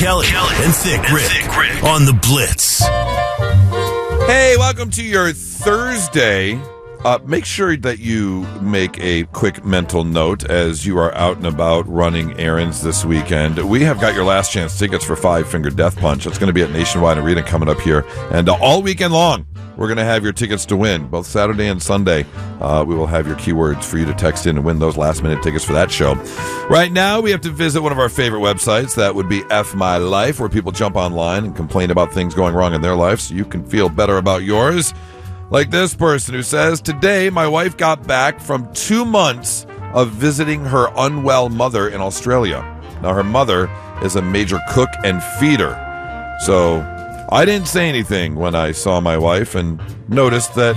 Kelly and Thick Rick on the Blitz. Hey, welcome to your Thursday. Make sure that you make a quick mental note as you are out and about running errands this weekend. We have got your last chance tickets for Five Finger Death Punch. It's going to be at Nationwide Arena coming up here. And all weekend long, we're going to have your tickets to win, both Saturday and Sunday. We will have your keywords for you to text in and win those last-minute tickets for that show. Right now, we have to visit one of our favorite websites. That would be F My Life, where people jump online and complain about things going wrong in their life so you can feel better about yours. Like this person who says, today my wife got back from 2 months of visiting her unwell mother in Australia. Now, her mother is a major cook and feeder. So I didn't say anything when I saw my wife and noticed that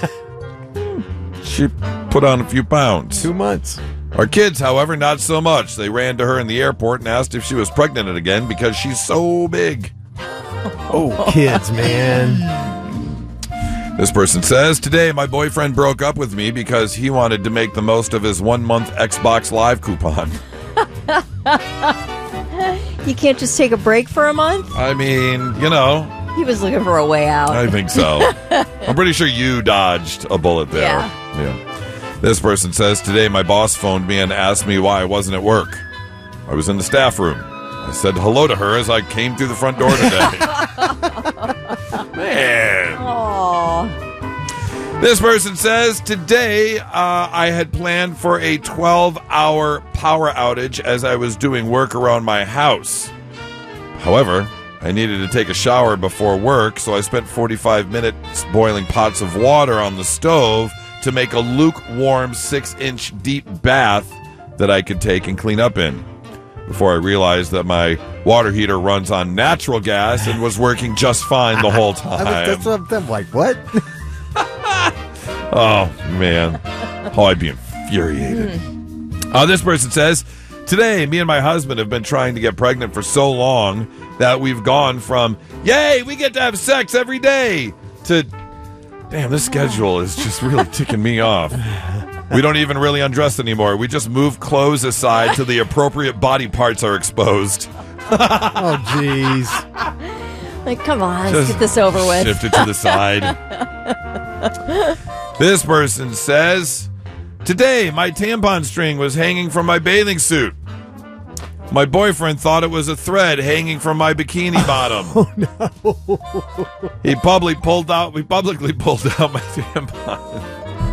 she put on a few pounds. 2 months. Our kids, however, not so much. They ran to her in the airport and asked if she was pregnant again because she's so big. Oh, kids, man. This person says, today my boyfriend broke up with me because he wanted to make the most of his 1-month Xbox Live coupon. You can't just take a break for a month? I mean, you know. He was looking for a way out. I think so. I'm pretty sure you dodged a bullet there. Yeah. This person says, today my boss phoned me and asked me why I wasn't at work. I was in the staff room. I said hello to her as I came through the front door today. Man. Aww. This person says, today I had planned for a 12-hour power outage as I was doing work around my house. However, I needed to take a shower before work, so I spent 45 minutes boiling pots of water on the stove to make a lukewarm 6-inch deep bath that I could take and clean up in. Before I realized that my water heater runs on natural gas and was working just fine the whole time. That's what I'm like, what? Oh, man. Oh, I'd be infuriated. This person says, today, me and my husband have been trying to get pregnant for so long that we've gone from, yay, we get to have sex every day, to, damn, this schedule is just really ticking me off. We don't even really undress anymore. We just move clothes aside till the appropriate body parts are exposed. Oh, jeez. Like, come on, let's get this over with. Shift it to the side. This person says, today my tampon string was hanging from my bathing suit. My boyfriend thought it was a thread hanging from my bikini bottom. Oh, no. We publicly pulled out my tampon.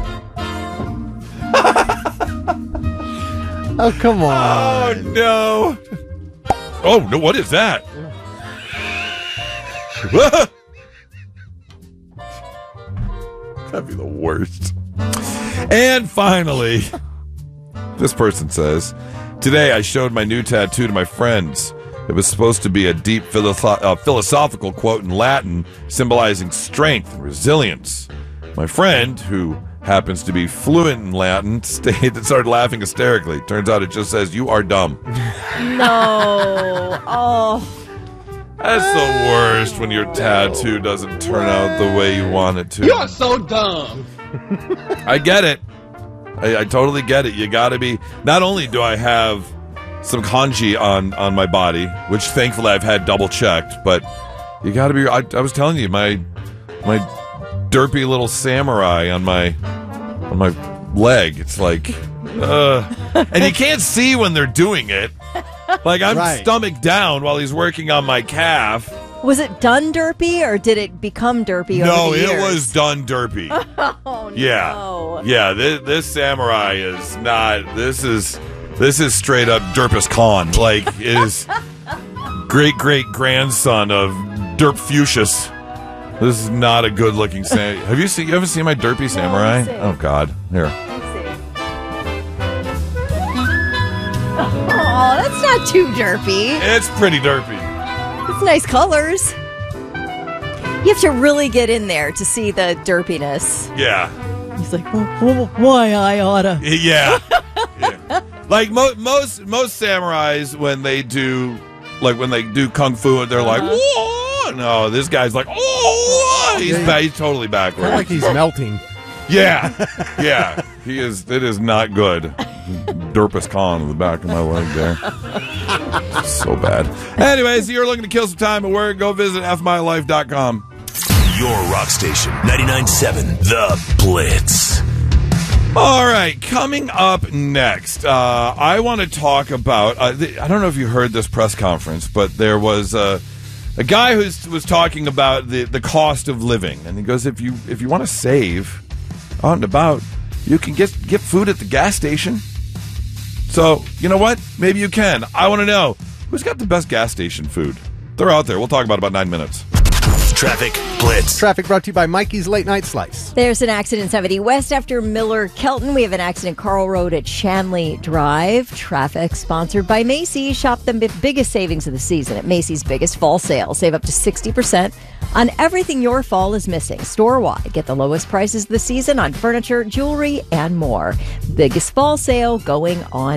Oh, come on. Oh, no. Oh, no, what is that? That'd be the worst. And finally, this person says, today I showed my new tattoo to my friends. It was supposed to be a deep philosophical quote in Latin symbolizing strength and resilience. My friend, who happens to be fluent in Latin, started laughing hysterically. Turns out it just says, you are dumb. No. Oh. That's the worst when your tattoo doesn't turn out the way you want it to. You're so dumb. I get it. I totally get it. You gotta be, not only do I have some kanji on my body, which thankfully I've had double checked, but you gotta be, I was telling you, my derpy little samurai on my leg. It's like, and you can't see when they're doing it. Like, I'm stomach down while he's working on my calf. Was it done derpy, or did it become derpy over the years? No, it was done derpy. Oh, yeah. no. Yeah, this samurai is not, this is straight up Derpus Khan. Like, it is great-great-grandson of Derp Fuchsius. This is not a good-looking samurai. You haven't seen my derpy samurai? No, oh, God. Here. Oh, that's not too derpy. It's pretty derpy. It's nice colors. You have to really get in there to see the derpiness. Yeah. He's like, why I oughta? Yeah. Yeah. Like most samurais when they do kung fu, they're like, whoa! No, this guy's like, oh, he's totally backwards. Like he's melting. Yeah, yeah, he is. It is not good. Derpus Khan in the back of my leg there. So bad. Anyways, you're looking to kill some time at work, go visit fmylife.com. Your rock station, 99.7 The Blitz. All right, coming up next, I want to talk about, I don't know if you heard this press conference, but there was a guy who was talking about the cost of living. And he goes, if you want to save out and about, you can get food at the gas station. So, you know what? Maybe you can. I want to know, who's got the best gas station food? They're out there. We'll talk about 9 minutes. Traffic Blitz. Traffic brought to you by Mikey's Late Night Slice. There's an accident 70 West after Miller Kelton. We have an accident Carl Road at Shanley Drive. Traffic sponsored by Macy's. Shop the biggest savings of the season at Macy's biggest fall sale. Save up to 60% on everything your fall is missing. Store-wide. Get the lowest prices of the season on furniture, jewelry, and more. Biggest fall sale going on